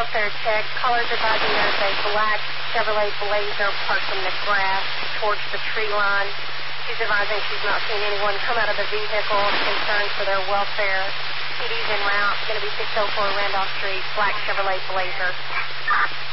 welfare check. Callers advising there's a black Chevrolet Blazer parked in the grass towards the tree line. She's advising she's not seen anyone come out of the vehicle. Concerned for their welfare. PD's en route. Going to be 604 Randolph Street, black Chevrolet Blazer.